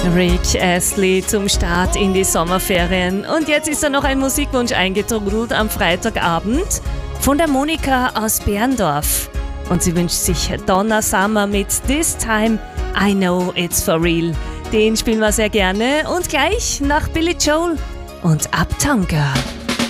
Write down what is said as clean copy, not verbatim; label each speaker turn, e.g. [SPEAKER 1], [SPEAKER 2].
[SPEAKER 1] Rick Astley zum Start in die Sommerferien. Und jetzt ist da noch ein Musikwunsch eingetrudelt am Freitagabend von der Monika aus Berndorf. Und sie wünscht sich Donna Summer mit This Time I Know It's For Real. Den spielen wir sehr gerne. Und gleich nach Billy Joel und Uptown Girl.